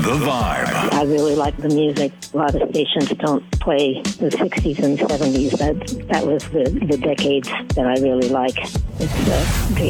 The Vibe. I really like the music. A lot of stations don't play the 60s and 70s. That was the decades that I really like. It's